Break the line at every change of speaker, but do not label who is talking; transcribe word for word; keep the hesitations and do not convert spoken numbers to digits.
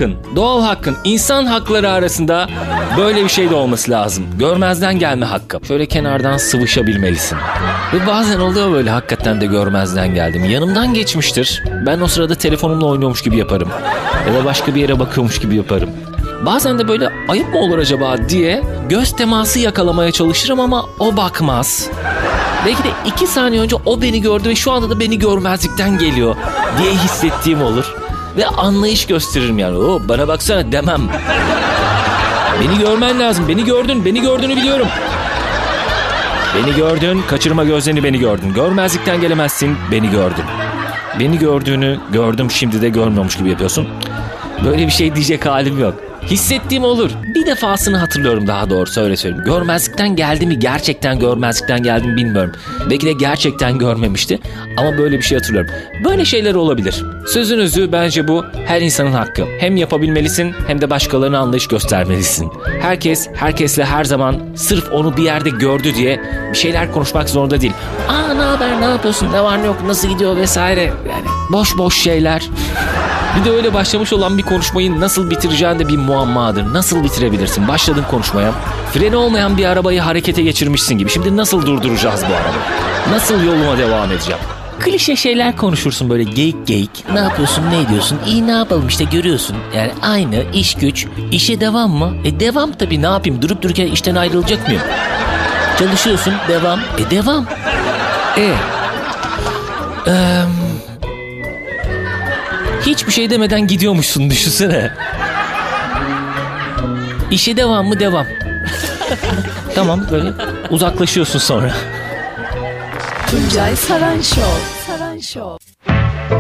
hakkın, doğal hakkın, insan hakları arasında böyle bir şey de olması lazım. Görmezden gelme hakkı. Şöyle kenardan sıvışabilmelisin. Ve bazen oluyor böyle, hakikaten de görmezden geldim. Yanımdan geçmiştir. Ben o sırada telefonumla oynuyormuş gibi yaparım. Ya da başka bir yere bakıyormuş gibi yaparım. Bazen de böyle ayıp mı olur acaba diye göz teması yakalamaya çalışırım ama o bakmaz. Belki de iki saniye önce o beni gördü ve şu anda da beni görmezlikten geliyor diye hissettiğim olur. Ve anlayış gösteririm yani. O bana baksana demem. Beni görmen lazım. Beni gördün. Beni gördüğünü biliyorum. Beni gördün. Kaçırma gözlerini, beni gördün. Görmezlikten gelemezsin. Beni gördün. Beni gördüğünü gördüm, şimdi de görmüyormuş gibi yapıyorsun. Böyle bir şey diyecek halim yok. Hissettiğim olur. Bir defasını hatırlıyorum, daha doğrusu öyle söyleyeyim. Görmezlikten geldi mi, gerçekten görmezlikten geldi mi bilmiyorum. Belki de gerçekten görmemişti ama böyle bir şey hatırlıyorum. Böyle şeyler olabilir. Sözünüzü bence bu her insanın hakkı. Hem yapabilmelisin hem de başkalarına anlayış göstermelisin. Herkes herkesle her zaman sırf onu bir yerde gördü diye bir şeyler konuşmak zorunda değil. Aa, ne haber, ne yapıyorsun, ne var ne yok, nasıl gidiyor vesaire. Yani boş boş şeyler. Bir de öyle başlamış olan bir konuşmayı nasıl bitireceğin de bir muammadır. Nasıl bitirebilirsin? Başladın konuşmaya. Freni olmayan bir arabayı harekete geçirmişsin gibi. Şimdi nasıl durduracağız bu arabayı? Nasıl yoluma devam edeceğim? Klişe şeyler konuşursun böyle, geyik geyik. Ne yapıyorsun, ne ediyorsun? İyi, ne yapalım işte, görüyorsun. Yani aynı iş güç. İşe devam mı? E devam tabii, ne yapayım? Durup dururken işten ayrılacak mıyım? Çalışıyorsun, devam. E devam. E. Eee... Hiçbir şey demeden gidiyormuşsun, düşünsene. İşe devam mı? Devam. Tamam, böyle uzaklaşıyorsun sonra.
Tuncay Saran Show. Saran Show.